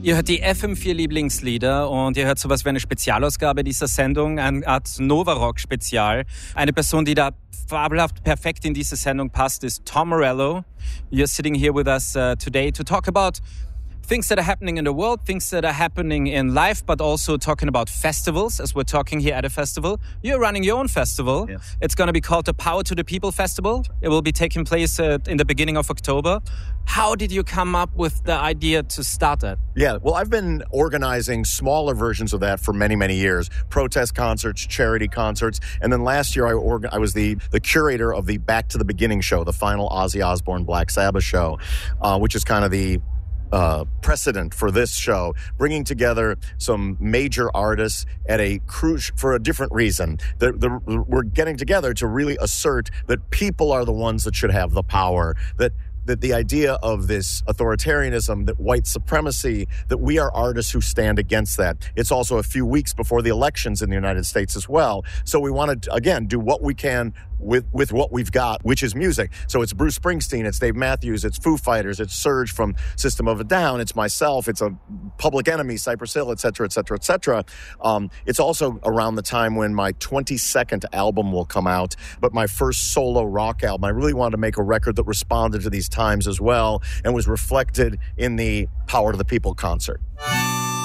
Ihr hört die FM4 Lieblingslieder und ihr hört sowas wie eine Spezialausgabe dieser Sendung, eine Art Nova-Rock-Spezial. Eine Person, die da fabelhaft perfekt in diese Sendung passt, ist Tom Morello. You're sitting here with us today to talk about things that are happening in the world, things that are happening in life, but also talking about festivals, as we're talking here at a festival. You're running your own festival. Yes. It's going to be called the Power to the People Festival. It will be taking place in the beginning of October. How did you come up with the idea to start that? Yeah, well, I've been organizing smaller versions of that for many, many years. Protest concerts, charity concerts. And then last year, I was the curator of the Back to the Beginning show, the final Ozzy Osbourne Black Sabbath show, which is kind of the precedent for this show, bringing together some major artists at for a different reason. We're getting together to really assert that people are the ones that should have the power, that the idea of this authoritarianism, that white supremacy, that we are artists who stand against that. It's also a few weeks before the elections in the United States as well. So we want to, again, do what we can with what we've got, which is music. So it's Bruce Springsteen, it's Dave Matthews, it's Foo Fighters, it's Serge from System of a Down, it's myself, it's a Public Enemy, Cypress Hill, et cetera, et cetera, et cetera. It's also around the time when my 22nd album will come out, but my first solo rock album. I really wanted to make a record that responded to these times as well and was reflected in the Power to the People concert.